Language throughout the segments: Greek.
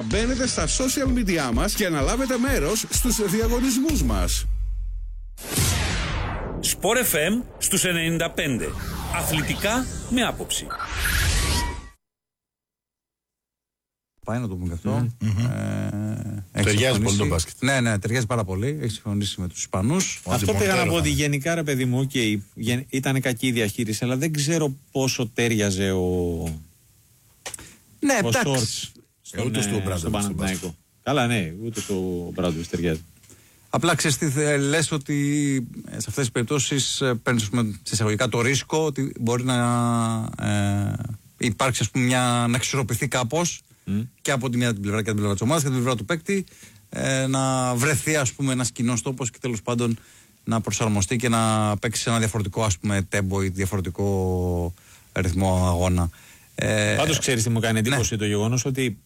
μπαίνετε στα social media μας και να λάβετε μέρος στους διαγωνισμούς μας. Sport FM στους 95. Αθλητικά με άποψη. Πάει να το πούμε και αυτό. Ταιριάζει πολύ το μπάσκετ. Ναι, ταιριάζει πάρα πολύ. Έχει συμφωνήσει με τους Ισπανούς. Αυτό πήγα να πω ότι γενικά, ρε παιδί μου, ήταν κακή η διαχείριση, αλλά δεν ξέρω πόσο τέριαζε ο. Ναι, εντάξει. Ούτε στο Παναθηναϊκό. Καλά, ναι, ούτε το Μπράντοβιτς ταιριάζει. Απλά ξέρεις τι λες, ότι σε αυτές τις περιπτώσεις παίρνεις σε εισαγωγικά το ρίσκο ότι μπορεί να υπάρξει, ας πούμε, να εξισορροπηθεί κάπως και από τη μια την πλευρά και την πλευρά της ομάδας και την πλευρά του παίκτη, να βρεθεί, ας πούμε, ένας κοινός τόπος και τέλος πάντων να προσαρμοστεί και να παίξει σε ένα διαφορετικό, ας πούμε, τέμπο ή διαφορετικό ρυθμό αγώνα. Πάντως ξέρεις τι μου κάνει εντύπωση, το γεγονός ότι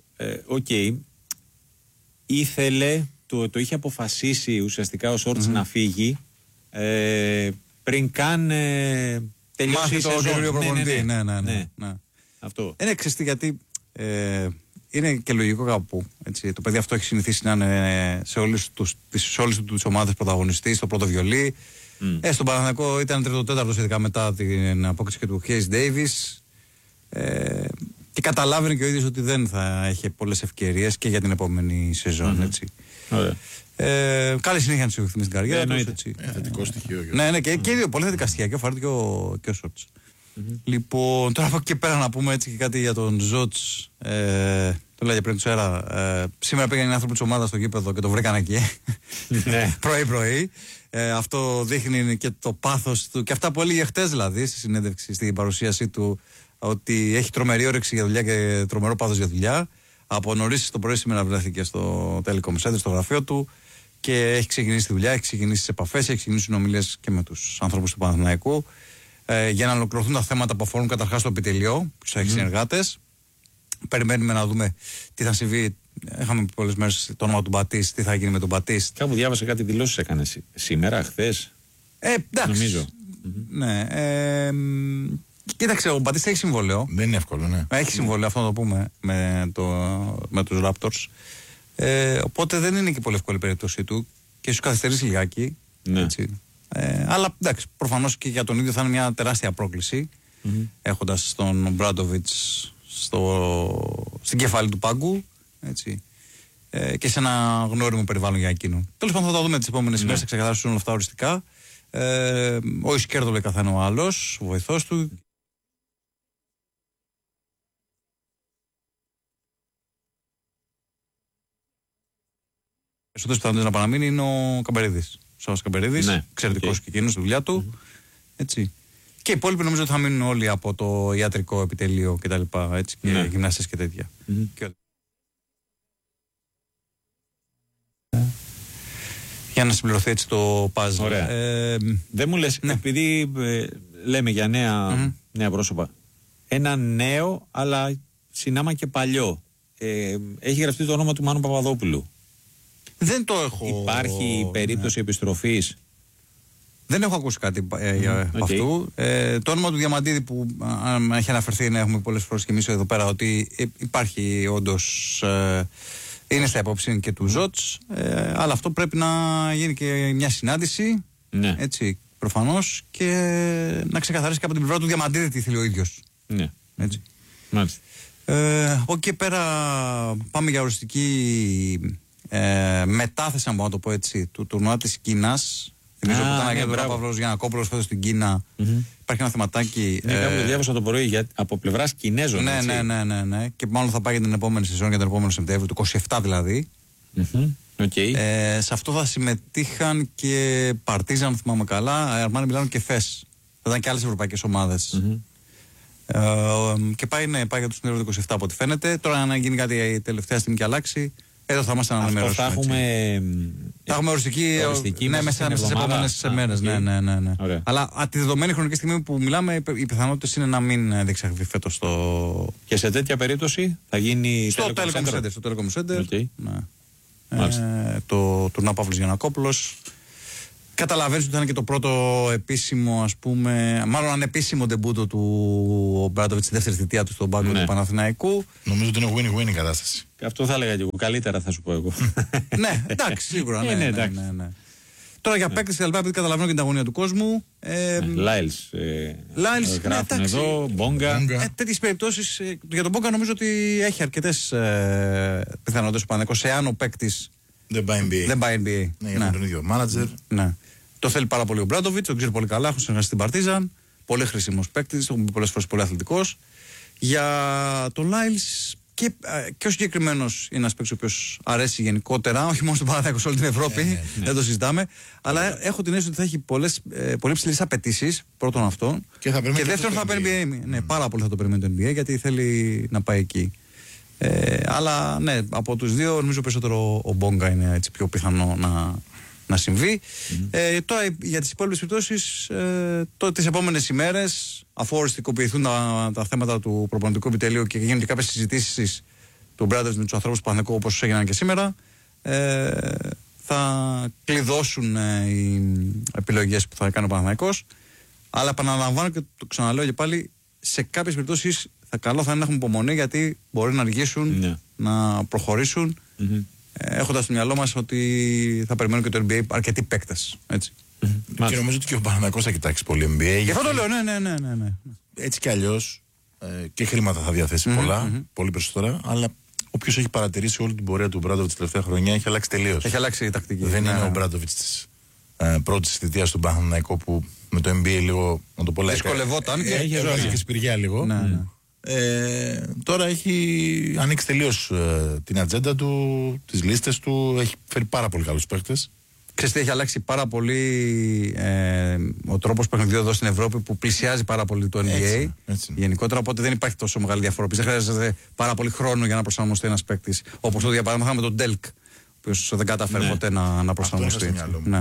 ήθελε, το είχε αποφασίσει ουσιαστικά ο Σόρτς να φύγει πριν καν τελειώσει η σεζόν. Ναι. Αυτό. Είναι εξαιστή, γιατί είναι και λογικό κάπου. Έτσι. Το παιδί αυτό έχει συνηθίσει να είναι σε όλες τις ομάδες πρωταγωνιστής, στο πρώτο βιολί. Στον Παναθηναϊκό ήταν τρίτο-τέταρτος, ειδικά μετά την απόκριση και του Hayes Davis. Και καταλάβαινε και ο ίδιος ότι δεν θα έχει πολλές ευκαιρίες και για την επόμενη σεζόν. Έτσι. Καλή συνέχεια να συγχωρηθεί στην καριέρα του. Θετικό στοιχείο. Ναι, και οι δύο πολύ θετικά στοιχεία, και ο Φάρντ και ο Σόρτς. Λοιπόν, τώρα από εκεί και πέρα να πούμε έτσι και κάτι για τον Ζότς. Το λέγε πριν του Σέρα. Σήμερα πήγαν οι άνθρωποι της ομάδας στο γήπεδο και το βρήκαν εκεί. Πρωί-πρωί. Αυτό δείχνει και το πάθος του και αυτά που έλεγε χτες, δηλαδή, στη συνέντευξη, στην παρουσίασή του, ότι έχει τρομερή όρεξη για δουλειά και τρομερό πάθος για δουλειά. Από νωρίς το πρωί σήμερα βρέθηκε στο Telecom Center, στο γραφείο του, και έχει ξεκινήσει τη δουλειά, έχει ξεκινήσει τις επαφές, έχει ξεκινήσει συνομιλίες και με τους ανθρώπους του Παναθηναϊκού για να ολοκληρωθούν τα θέματα που αφορούν καταρχάς το επιτελείο, τους έχει συνεργάτες. Περιμένουμε να δούμε τι θα συμβεί. Είχαμε πολλές μέρες το όνομα του Μπατίστ, τι θα γίνει με τον Μπατίστ. Κάπου διάβασα κάτι δηλώσεις έκανε σήμερα, χθες. Εντάξει. Νομίζω. Ναι. Κοίταξε, ο Μπατίστα έχει συμβόλαιο. Δεν είναι εύκολο, ναι. Έχει συμβόλαιο, αυτό να το πούμε, με τους Raptors. Οπότε δεν είναι και πολύ εύκολη η περίπτωσή του και ίσως καθυστερήσει λιγάκι. Ναι. Έτσι. Αλλά εντάξει, προφανώς και για τον ίδιο θα είναι μια τεράστια πρόκληση, έχοντας τον Μπράντοβιτς στην κεφάλη του πάγκου, έτσι, και σε ένα γνώριμο περιβάλλον για εκείνο. Τέλος πάντων, θα τα δούμε τις επόμενες ημέρες, θα ξεκαθαρίσουν όλα αυτά οριστικά. Ο Ισκέρδο λέει καθένα ο άλλος, ο βοηθός του. Περισσότερες πιθανότητες να παραμείνει είναι ο Καμπερίδης. Ο Σάββας Καμπερίδης, εξαιρετικός και εκείνος στη δουλειά του. Έτσι. Και οι υπόλοιποι νομίζω ότι θα μείνουν όλοι από το ιατρικό επιτελείο κτλ. Και γυμναστές και τέτοια. Για να συμπληρωθεί έτσι το παζλ. Δεν μου λες, επειδή λέμε για νέα πρόσωπα, ένα νέο αλλά συνάμα και παλιό, έχει γραφτεί το όνομα του Μάνου Παπαδόπουλου. Δεν το έχω. Υπάρχει περίπτωση επιστροφής? Δεν έχω ακούσει κάτι από αυτού. Το όνομα του Διαμαντίδη που έχει αναφερθεί, να έχουμε πολλές φορές και εμείς εδώ πέρα, ότι υπάρχει όντως, είναι στα υπόψη και του Ζότς, αλλά αυτό πρέπει να γίνει και μια συνάντηση, έτσι, προφανώς, και να ξεκαθαρίσει και από την πλευρά του Διαμαντίδη τι θέλει ο ίδιος. Ναι. Έτσι. Μάλιστα. Από εκεί πέρα πάμε για οριστική μετάθεση, αν μπορώ να το πω έτσι, του τουρνουά της Κίνας. Θυμίζω που ήταν ο Παύλος Γιαννακόπουλος φέτος στην Κίνα. Υπάρχει ένα θεματάκι. Κάπου διάβασα το πρωί από πλευράς Κινέζων. Ναι. Και μάλλον θα πάει για την επόμενη σεζόν, για τον επόμενο Σεπτέμβριο, του 27 δηλαδή. Σε αυτό θα συμμετείχαν και Παρτίζαν, θυμάμαι καλά, Αρμάνι Μιλάνο και Φες. Θα ήταν και άλλες ευρωπαϊκές ομάδες. Και πάει για το Σεπτέμβριο του 27 από ό,τι φαίνεται. Τώρα, αν γίνει κάτι τελευταία στιγμή και αλλάξει, εδώ θα είμαστε να ενημερώσουμε. Θα έχουμε οριστική μέσα στις επόμενες μέρες. Ναι. Αλλά τη δεδομένη χρονική στιγμή που μιλάμε, οι πιθανότητες είναι να μην διεξαχθεί φέτος το. Και σε τέτοια περίπτωση θα γίνει στο Telecom Center. Το τουρνουά Παύλος Γιαννακόπουλος. Καταλαβαίνεις ότι θα είναι και το πρώτο επίσημο, ας πούμε, μάλλον ανεπίσημο ντεμπούτο του Ομπράντοβιτς στη δεύτερη θητεία του στον πάγκο του Παναθηναϊκού. Νομίζω ότι είναι win-win η κατάσταση. Και αυτό θα έλεγα και εγώ. Καλύτερα θα σου πω εγώ. Ναι, εντάξει, σίγουρα. Ναι. Τώρα για παίκτες και τα λοιπά, επειδή καταλαβαίνω και την αγωνία του κόσμου. Λάιλς. Γράφουν εδώ, Μπόγκα. Τέτοιες περιπτώσεις. Για τον Μπόγκα νομίζω ότι έχει αρκετές πιθανότητες ο Παναθηναϊκός. Εάν ο παίκτης δεν πάει NBA. Ναι, για τον ίδιο μάνατζερ. Ναι. Το θέλει πάρα πολύ ο Μπράντοβιτς, τον ξέρει πολύ καλά. Έχουν συνεργαστεί στην Παρτίζαν. Πολύ χρήσιμος παίκτης, τον πει πολλές φορές πολύ αθλητικός. Για τον Λάιλς και ο συγκεκριμένος είναι ένας παίκτης ο οποίος αρέσει γενικότερα, όχι μόνο στον Παναθηναϊκό, σε όλη την Ευρώπη. Δεν το συζητάμε. Αλλά έχω την αίσθηση ότι θα έχει πολύ ψηλές απαιτήσεις. Πρώτον αυτό. Και δεύτερον θα παίρνει NBA. Ναι, πάρα πολύ θα το περιμένει το NBA γιατί θέλει να πάει εκεί. Αλλά ναι, από τους δύο νομίζω περισσότερο ο Μπόγκα είναι έτσι πιο πιθανό να συμβεί. Τώρα για τις υπόλοιπες περιπτώσεις, τις επόμενες ημέρες, αφού οριστικοποιηθούν τα θέματα του προπονητικού επιτελείου και γίνουν και κάποιες συζητήσεις του Μπράντοβιτς με τους ανθρώπους του Παναθηναϊκού όπως έγιναν και σήμερα, θα κλειδώσουν οι επιλογές που θα κάνει ο Παναθηναϊκός. Αλλά επαναλαμβάνω και το ξαναλέω και πάλι, σε κάποιες περιπτώσεις καλό θα είναι να έχουμε υπομονή γιατί μπορεί να αργήσουν να προχωρήσουν. Έχοντας στο μυαλό μας ότι θα περιμένουν και το NBA αρκετοί παίκτες. Και νομίζω ότι και ο Παναθηναϊκός θα κοιτάξει πολύ NBA. Γι' αυτό το λέω, ναι. Έτσι κι αλλιώς και χρήματα θα διαθέσει πολλά, πολύ περισσότερα, αλλά όποιος έχει παρατηρήσει όλη την πορεία του Μπράντοβιτς την τελευταία χρονιά έχει αλλάξει τελείως. Έχει αλλάξει η τακτική. Δεν είναι ο Μπράντοβιτς της πρώτης θητείας του Παναθηναϊκού που με το NBA λίγο, να το πω, δυσκολευόταν και έχει και σπηριά λίγο. Τώρα έχει ανοίξει τελείως την ατζέντα του, τις λίστες του, έχει φέρει πάρα πολύ καλούς παίκτες. Ξέρετε, έχει αλλάξει πάρα πολύ ο τρόπος παιχνιδιού εδώ στην Ευρώπη που πλησιάζει πάρα πολύ το NBA. Έτσι. Γενικότερα, οπότε δεν υπάρχει τόσο μεγάλη διαφοροποίηση. Δεν χρειάζεται πάρα πολύ χρόνο για να προσαρμοστεί ένας παίκτης. Όπως το για παράδειγμα με τον Ντέλκ, ο οποίος δεν καταφέρει ποτέ να προσαρμοστεί.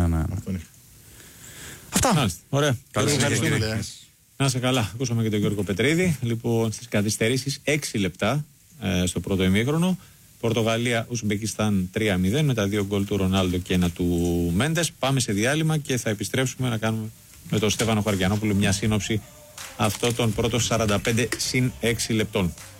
Αυτά. Ωραία. Καλώς ήρθατε. Να είσαι καλά. Ακούσαμε και τον Γιώργο Πετρίδη. Λοιπόν, στις καθυστερήσεις 6 λεπτά στο πρώτο ημίχρονο. Πορτογαλία, Ουσμπεκιστάν 3-0 με τα 2 γκολ του Ρονάλντο και ένα του Μέντες. Πάμε σε διάλειμμα και θα επιστρέψουμε να κάνουμε με τον Στέφανο Χαρκιανόπουλο μια σύνοψη αυτών των πρώτων 45 συν 6 λεπτών.